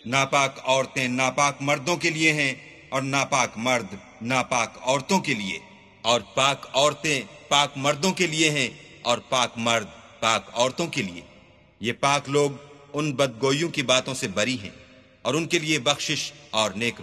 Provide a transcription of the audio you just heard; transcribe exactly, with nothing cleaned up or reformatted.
नापाक औरतें नापाक मर्दों के लिए हैं और नापाक मर्द नापाक औरतों के लिए, और पाक औरतें पाक मर्दों के लिए हैं और पाक मर्द पाक औरतों के लिए। ये पाक लोग उन बदगोइयों की बातों से बरी हैं और उनके लिए बख्शिश और नेक